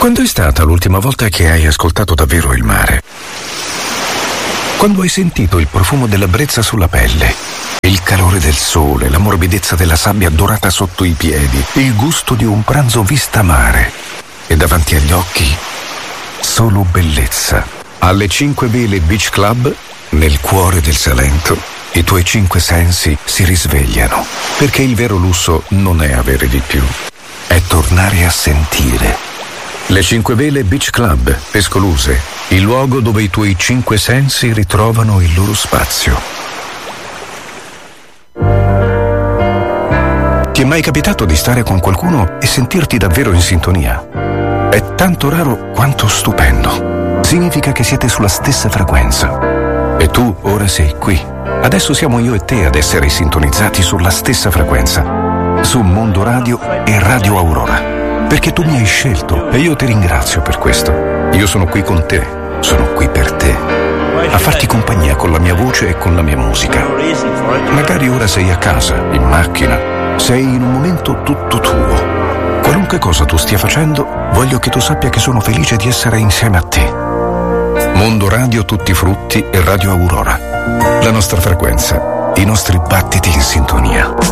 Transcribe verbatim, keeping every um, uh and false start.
Quando è stata l'ultima volta che hai ascoltato davvero il mare? Quando hai sentito il profumo della brezza sulla pelle, il calore del sole, la morbidezza della sabbia dorata sotto i piedi, il gusto di un pranzo vista mare e davanti agli occhi solo bellezza. Alle Cinque Vele Beach Club, nel cuore del Salento, i tuoi cinque sensi si risvegliano, perché il vero lusso non è avere di più, è tornare a sentire. Le Cinque Vele Beach Club, Pescoluse, il luogo dove i tuoi cinque sensi ritrovano il loro spazio. Ti è mai capitato di stare con qualcuno e sentirti davvero in sintonia? È tanto raro quanto stupendo. Significa che siete sulla stessa frequenza. E tu ora sei qui. Adesso siamo io e te ad essere sintonizzati sulla stessa frequenza. Su Mondo Radio e Radio Aurora. Perché tu mi hai scelto e io ti ringrazio per questo. Io sono qui con te, sono qui per te, a farti compagnia con la mia voce e con la mia musica. Magari ora sei a casa, in macchina, sei in un momento tutto tuo. Qualunque cosa tu stia facendo, voglio che tu sappia che sono felice di essere insieme a te. Mondo Radio Tutti Frutti e Radio Aurora. La nostra frequenza, i nostri battiti in sintonia.